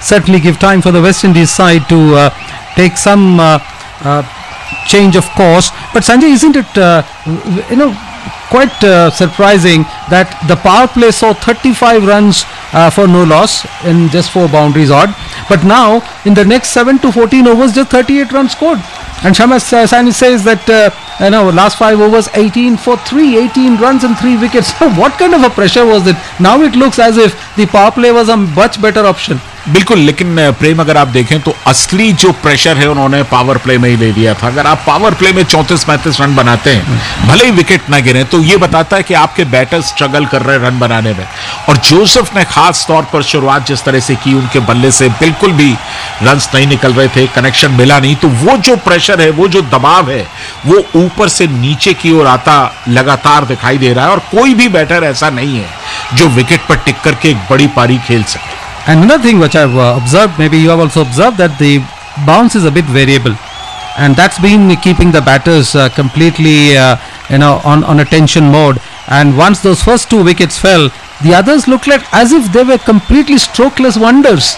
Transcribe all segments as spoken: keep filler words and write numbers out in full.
certainly give time for the West Indies side to uh, take some uh, uh, change of course. But Sanjay, isn't it uh, you know quite uh, surprising that the power play saw thirty-five runs uh, for no loss in just four boundaries odd, but now in the next seven to fourteen overs just thirty-eight runs scored, and Shamas uh, Sani says that uh, you know last five overs eighteen for three, eighteen runs and three wickets. What kind of a pressure was it? Now it looks as if the power play was a much better option. बिल्कुल, लेकिन प्रेम अगर आप देखें तो असली जो pressure है उन्होंने पावर प्ले में ही ले लिया था. अगर आप पावर प्ले में चौंतीस पैंतीस रन बनाते हैं, भले ही विकेट ना गिरे, तो ये बताता है कि आपके बैटर स्ट्रगल कर रहे हैं रन बनाने में. और जोसेफ ने खास तौर पर शुरुआत जिस तरह से की, उनके बल्ले से बिल्कुल भी रन्स नहीं निकल रहे थे, कनेक्शन मिला नहीं, तो वो जो प्रेशर है, वो जो दबाव है, वो ऊपर से नीचे की ओर आता लगातार दिखाई दे रहा है. और कोई भी बैटर ऐसा नहीं है जो विकेट पर टिक करके एक बड़ी पारी खेल सके. And another thing which I've uh, observed, maybe you have also observed, that the bounce is a bit variable, and that's been keeping the batters uh, completely, uh, you know, on on a tension mode. And once those first two wickets fell, the others looked like as if they were completely strokeless wonders.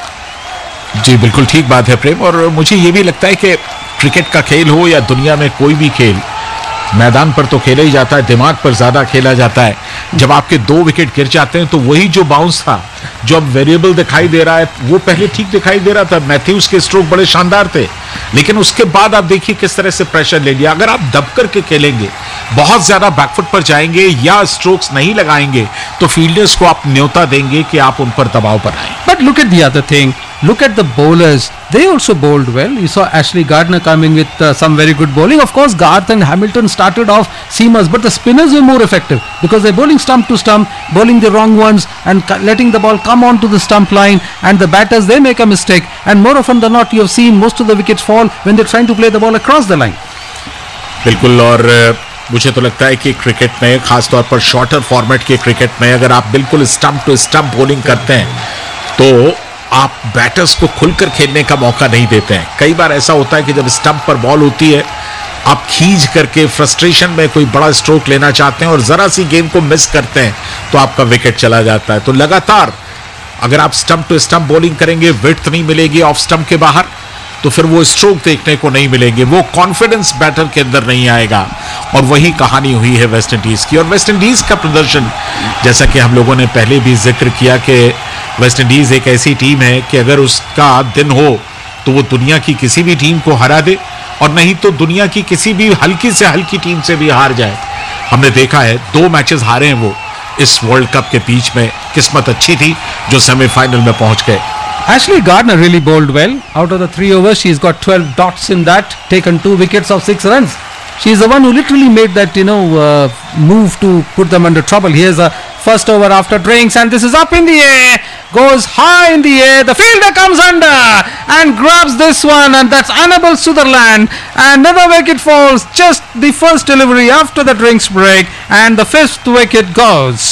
जी बिल्कुल ठीक बात है प्रेम, और मुझे ये भी लगता है कि क्रिकेट का खेल हो या दुनिया में कोई भी खेल, मैदान पर तो खेला ही जाता है, दिमाग पर ज्यादा खेला जाता है. जब आपके दो विकेट गिर जाते हैं तो वही जो बाउंस था, जो अब वेरिएबल दिखाई दे रहा है, वो पहले ठीक दिखाई दे रहा था. मैथ्यूज के स्ट्रोक बड़े शानदार थे, लेकिन उसके बाद आप देखिए किस तरह से प्रेशर ले लिया. अगर आप दब करके खेलेंगे, बहुत ज्यादा बैकफुट पर जाएंगे या स्ट्रोक्स नहीं लगाएंगे, तो फील्डर्स को आप न्योता देंगे कि आप उन पर दबाव बनाएं. But look at the other thing, look at the bowlers. They also bowled well. You saw Ashley Gardner coming with uh, some very good bowling. Of course, Garth and Hamilton started off seamers, but the spinners were more effective because they're bowling stump to stump, bowling the wrong ones and letting the ball come onto the stump line. And the batters, they make a mistake. And more often than not, you have seen most of the wickets fall when they're trying to play the ball across the line. बिल्कुल, और मुझे तो लगता है कि cricket में, खासतौर पर शॉर्टर फॉर्मेट के क्रिकेट में, अगर आप बिल्कुल स्टंप टू स्टंप बॉलिंग करते हैं तो आप बैटर्स को खुलकर खेलने का मौका नहीं देते हैं. कई बार ऐसा होता है कि जब स्टंप पर बॉल होती है, आप खींच करके फ्रस्ट्रेशन में कोई बड़ा स्ट्रोक लेना चाहते हैं और जरा सी गेंद को मिस करते हैं तो आपका विकेट चला जाता है. तो लगातार अगर आप स्टंप टू स्टंप बॉलिंग करेंगे, विड्थ नहीं मिलेगी ऑफ स्टंप के बाहर, तो फिर वो स्ट्रोक देखने को नहीं मिलेंगे, वो कॉन्फिडेंस बैटर के अंदर नहीं आएगा. और वही कहानी हुई है वेस्ट इंडीज की. और वेस्ट इंडीज का प्रदर्शन, जैसा कि हम लोगों ने पहले भी जिक्र किया कि वेस्ट इंडीज एक ऐसी टीम है कि अगर उसका दिन हो तो वो दुनिया की किसी भी टीम को हरा दे, और नहीं तो दुनिया की किसी भी हल्की से हल्की टीम से भी हार जाए. हमने देखा है दो मैचेस हारे हैं वो इस वर्ल्ड कप के बीच में. किस्मत अच्छी थी जो सेमीफाइनल में पहुंच गए. Ashley Gardner really bowled well. Out of the three overs, she's got twelve dots in that, taken two wickets of six runs. She's the one who literally made that, you know, uh, move to put them under trouble. Here's a first over after drinks, and this is up in the air, goes high in the air. The fielder comes under and grabs this one, and that's Annabelle Sutherland. And another wicket falls, just the first delivery after the drinks break, and the fifth wicket goes.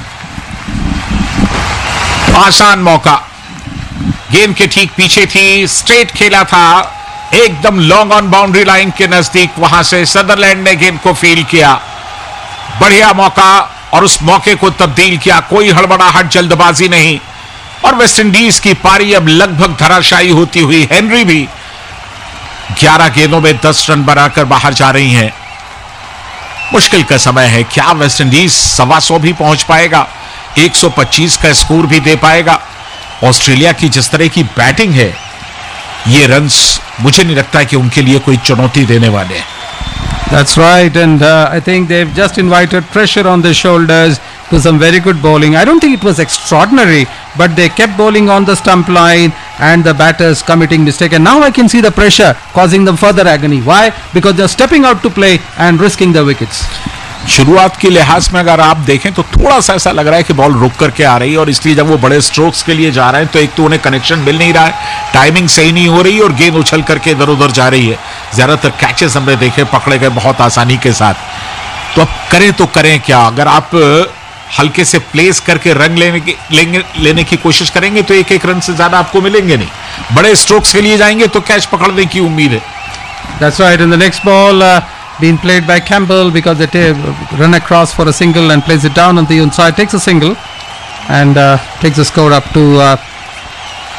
आसान मौका, गेंद के ठीक पीछे थी, straight खेला था, एकदम लॉन्ग ऑन बाउंड्री लाइन के नजदीक. वहां से सदरलैंड ने गेंद को फील किया, बढ़िया मौका, और उस मौके को तब्दील किया. कोई हड़बड़ाहट, जल्दबाजी नहीं. और वेस्ट इंडीज की पारी अब लगभग धराशायी होती हुई. हेनरी भी ग्यारह गेंदों में दस रन बनाकर बाहर जा रही हैं. मुश्किल का समय है. क्या वेस्ट इंडीज सवा सौ भी पहुंच पाएगा, एक सौ पच्चीस का स्कोर भी दे पाएगा? ऑस्ट्रेलिया की जिस तरह की बैटिंग है, ये रन्स मुझे नहीं लगता है कि उनके लिए कोई चुनौती देने वाले हैं. That's right, and uh, I think they've just invited pressure on their shoulders to some very good bowling. I don't think it was extraordinary, but they kept bowling on the stump line and the batters committing mistake. And now I can see the pressure causing them further agony. Why? Because they're stepping out to play and risking the wickets. शुरुआत के लिहाज में अगर आप देखें तो थोड़ा सा ऐसा लग रहा है कि बॉल रुक करके आ रही है, और इसलिए जब वो बड़े स्ट्रोक्स के लिए जा रहे हैं तो एक तो उन्हें कनेक्शन मिल नहीं रहा है, टाइमिंग सही नहीं हो रही, और गेंद उछल करके इधर उधर जा रही है. ज्यादातर कैचेस हमने देखे पकड़े गए बहुत आसानी के साथ. तो अब करें तो करें क्या? अगर आप हल्के से प्लेस करके रन लेने की लेंगे लेने की कोशिश करेंगे तो एक एक रन से ज्यादा आपको मिलेंगे नहीं. बड़े स्ट्रोक्स के लिए जाएंगे तो कैच पकड़ने की उम्मीद है. That's right. In the next ball, uh, being played by Campbell, because they t- run across for a single and plays it down on the inside, takes a single and uh, takes the score up to uh,